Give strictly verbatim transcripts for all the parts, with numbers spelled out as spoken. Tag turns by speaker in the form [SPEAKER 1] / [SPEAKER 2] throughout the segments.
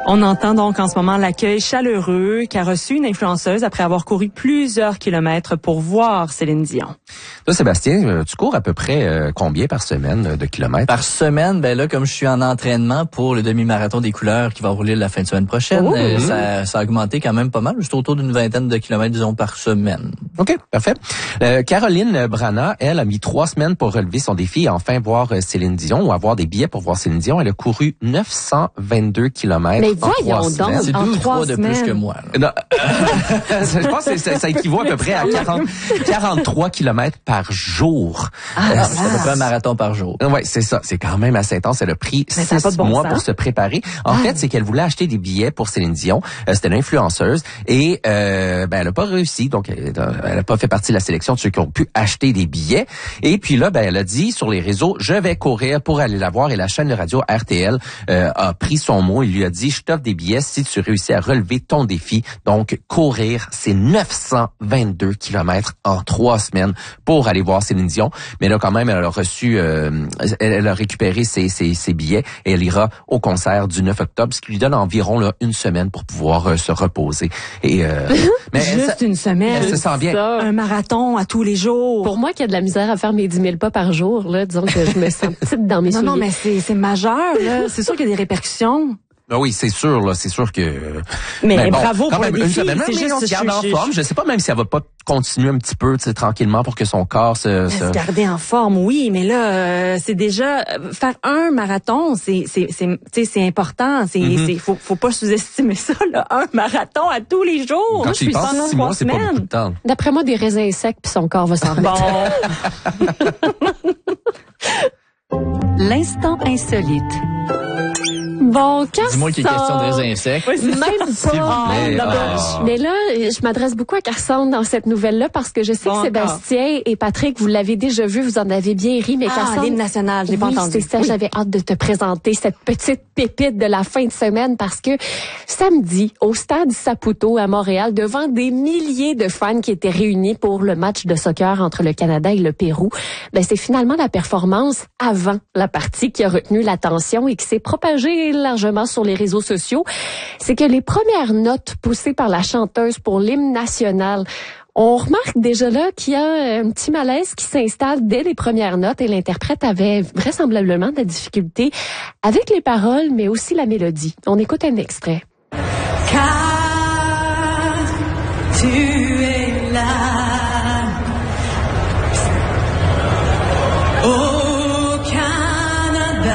[SPEAKER 1] On entend donc en ce moment l'accueil chaleureux qu'a reçu une influenceuse après avoir couru plusieurs kilomètres pour voir Céline Dion.
[SPEAKER 2] Toi, Sébastien, tu cours à peu près euh, combien par semaine de kilomètres?
[SPEAKER 3] Par semaine, ben là, comme je suis en entraînement pour le demi-marathon des couleurs qui va rouler la fin de semaine prochaine,
[SPEAKER 1] Oh,
[SPEAKER 3] euh,
[SPEAKER 1] mm-hmm.
[SPEAKER 3] ça, ça a augmenté quand même pas mal, juste autour d'une vingtaine de kilomètres, disons, par semaine.
[SPEAKER 2] OK, parfait. Euh, Caroline Brana, elle, a mis trois semaines pour relever son défi et enfin voir euh, Céline Dion ou avoir des billets pour voir Céline Dion. Elle a couru neuf cent vingt-deux kilomètres
[SPEAKER 4] Mais
[SPEAKER 2] en trois
[SPEAKER 4] voyons
[SPEAKER 2] semaines.
[SPEAKER 4] donc.
[SPEAKER 3] C'est
[SPEAKER 1] En
[SPEAKER 3] deux ou
[SPEAKER 1] trois
[SPEAKER 3] trois de plus
[SPEAKER 1] semaines.
[SPEAKER 3] que moi. là.
[SPEAKER 2] Non, je pense que ça, ça équivaut à peu près à quarante, quarante-trois kilomètres par jour.
[SPEAKER 1] Ah,
[SPEAKER 2] Euh,
[SPEAKER 3] C'est à peu près un marathon par jour.
[SPEAKER 2] Oui, c'est ça. C'est quand même assez intense. Elle a pris
[SPEAKER 1] Mais ça a
[SPEAKER 2] six
[SPEAKER 1] pas de bon
[SPEAKER 2] mois
[SPEAKER 1] sens.
[SPEAKER 2] pour se préparer. En
[SPEAKER 1] Ah.
[SPEAKER 2] fait, c'est qu'elle voulait acheter des billets pour Céline Dion. Euh, c'était une influenceuse et euh, ben elle a pas réussi. Donc, elle, elle a pas fait partie de la sélection de ceux qui ont pu acheter des billets. Et puis là, ben elle a dit sur les réseaux, je vais courir pour aller la voir. Et la chaîne de radio R T L euh, a pris son mot. Il lui a dit, je t'offre des billets si tu réussis à relever ton défi. Donc, courir, c'est neuf cent vingt-deux kilomètres en trois semaines pour aller voir Céline Dion. Mais là, quand même, elle a reçu, euh, elle, elle a récupéré ses, ses, ses billets et elle ira au concert du neuf octobre, ce qui lui donne environ là, une semaine pour pouvoir euh, se reposer. Et euh, mais elle,
[SPEAKER 1] Juste
[SPEAKER 2] ça-
[SPEAKER 1] une semaine.
[SPEAKER 2] elle se sent bien.
[SPEAKER 4] Ça.
[SPEAKER 1] Un marathon à tous les jours.
[SPEAKER 4] Pour moi qui a de la misère à faire mes dix mille pas par jour, là, disons que je me sens petite dans mes
[SPEAKER 1] Non,
[SPEAKER 4] souliers.
[SPEAKER 1] non, mais c'est, c'est majeur, là. C'est sûr qu'il y a des répercussions.
[SPEAKER 2] Ah oui, c'est sûr, là, c'est sûr que.
[SPEAKER 1] Mais,
[SPEAKER 2] Mais bon,
[SPEAKER 1] bravo
[SPEAKER 2] quand
[SPEAKER 1] pour
[SPEAKER 2] même,
[SPEAKER 1] le
[SPEAKER 2] une
[SPEAKER 1] défi.
[SPEAKER 2] semaine,
[SPEAKER 1] C'est
[SPEAKER 2] mais
[SPEAKER 1] juste,
[SPEAKER 2] on se garde
[SPEAKER 1] je-
[SPEAKER 2] en
[SPEAKER 1] je-
[SPEAKER 2] forme. Je sais pas même si elle va pas continuer un petit peu, tu sais, tranquillement pour que son corps se.
[SPEAKER 1] Se
[SPEAKER 2] se...
[SPEAKER 1] garder en forme, oui, mais là, euh, c'est déjà euh, faire un marathon, c'est, c'est, c'est, tu sais, c'est important. C'est,
[SPEAKER 2] Mm-hmm.
[SPEAKER 1] c'est, faut, faut pas sous-estimer ça, là. Un marathon à tous les jours.
[SPEAKER 2] Quand
[SPEAKER 1] Moi,
[SPEAKER 2] tu y
[SPEAKER 1] pendant
[SPEAKER 2] penses, six
[SPEAKER 1] trois
[SPEAKER 2] mois, c'est pas beaucoup
[SPEAKER 1] semaines.
[SPEAKER 2] de temps.
[SPEAKER 4] D'après moi, des raisins secs puis son corps va s'en remettre.
[SPEAKER 1] Bon.
[SPEAKER 5] L'instant insolite.
[SPEAKER 4] Bon, quand
[SPEAKER 3] Dis-moi qu'il est
[SPEAKER 4] ça-
[SPEAKER 3] question de raisins secs.
[SPEAKER 4] Même
[SPEAKER 2] S'il vous
[SPEAKER 4] pas.
[SPEAKER 2] plaît.
[SPEAKER 1] Ah,
[SPEAKER 2] Ah.
[SPEAKER 4] Mais là, je m'adresse beaucoup à Cassandre dans cette nouvelle-là parce que je sais
[SPEAKER 1] Bon,
[SPEAKER 4] que Sébastien et Patrick, vous l'avez déjà vu, vous en avez bien ri, mais
[SPEAKER 1] Ah,
[SPEAKER 4] Cassandre...
[SPEAKER 1] l'hymne national, je l'ai pas
[SPEAKER 4] oui,
[SPEAKER 1] entendu.
[SPEAKER 4] c'est ça,
[SPEAKER 1] Oui.
[SPEAKER 4] j'avais hâte de te présenter cette petite pépite de la fin de semaine parce que samedi, au stade Saputo à Montréal, devant des milliers de fans qui étaient réunis pour le match de soccer entre le Canada et le Pérou, ben c'est finalement la performance avant la partie qui a retenu l'attention et qui s'est propagée largement sur les réseaux sociaux. C'est que les premières notes poussées par la chanteuse pour l'hymne national, on remarque déjà là qu'il y a un petit malaise qui s'installe dès les premières notes et l'interprète avait vraisemblablement de la difficulté avec les paroles, mais aussi la mélodie. On écoute un extrait.
[SPEAKER 6] Car tu es là. Au Canada,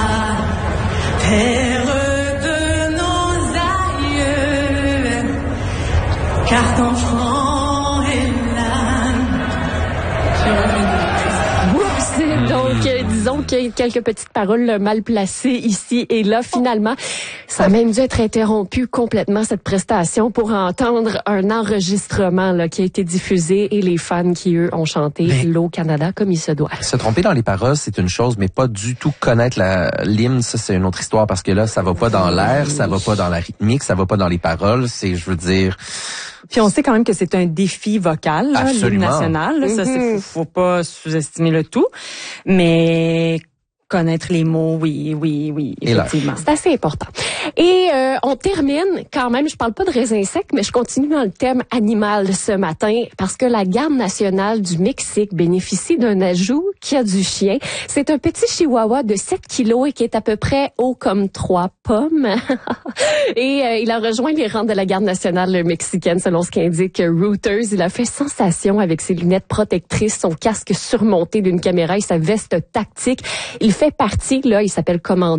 [SPEAKER 6] terre de nos aïeux, car ton front est là.
[SPEAKER 4] Oups! Donc, euh, disons qu'il y a quelques petites paroles euh, mal placées ici et là. Finalement, ça a même dû être interrompu complètement, cette prestation, pour entendre un enregistrement là, qui a été diffusé et les fans qui, eux, ont chanté
[SPEAKER 2] Mais-
[SPEAKER 4] l'Au Canada comme il se doit.
[SPEAKER 2] Se tromper dans les paroles, c'est une chose, mais pas du tout connaître la l'hymne, ça c'est une autre histoire parce que là, ça va pas dans l'air, ça va pas dans la rythmique, ça va pas dans les paroles. C'est, je veux dire,
[SPEAKER 1] Puis on sait quand même que c'est un défi vocal, là, l'hymne
[SPEAKER 2] Absolument.
[SPEAKER 1] national. Là, ça, c'est,
[SPEAKER 4] Mhm.
[SPEAKER 1] faut, faut pas sous-estimer le tout. Mais connaître les mots, oui, oui, oui,
[SPEAKER 2] Et là.
[SPEAKER 1] effectivement.
[SPEAKER 4] C'est assez important. Et euh, on termine quand même, je parle pas de raisins secs, mais je continue dans le thème animal ce matin parce que la Garde nationale du Mexique bénéficie d'un ajout qui a du chien. C'est un petit chihuahua de sept kilos et qui est à peu près haut comme trois pommes. Et euh, il a rejoint les rangs de la Garde nationale mexicaine selon ce qu'indique Reuters. Il a fait sensation avec ses lunettes protectrices, son casque surmonté d'une caméra et sa veste tactique. Il fait partie, là, il s'appelle Commando.